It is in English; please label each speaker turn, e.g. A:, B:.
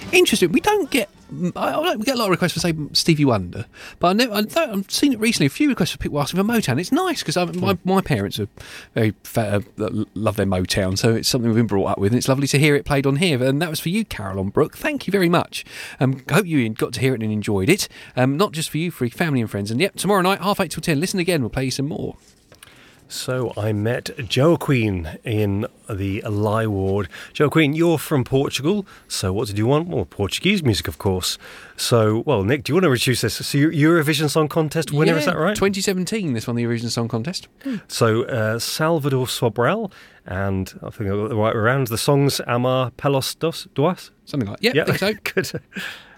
A: Interesting. We don't get. We get a lot of requests for, say, Stevie Wonder, but I've seen it recently. A few requests for people asking for Motown. It's nice because my parents are very love their Motown, so it's something we've been brought up with, and it's lovely to hear it played on here. And that was for you, Caroline Brooke. Thank you very much. I hope you got to hear it and enjoyed it. Not just for you, for your family and friends. And tomorrow night, 8:30 till 10. Listen again. We'll play you some more.
B: So I met Joaquin in the Lie Ward. Joaquin, you're from Portugal, so what did you want? Well, Portuguese music, of course. So, Nick, do you want to introduce this? So you're Eurovision Song Contest winner, is that right?
A: 2017, this won the Eurovision Song Contest.
B: So Salvador Sobral, and I think I got the right way around, the songs Amar Pelos Duas?
A: Something like that. Yeah, I think so.
B: Good.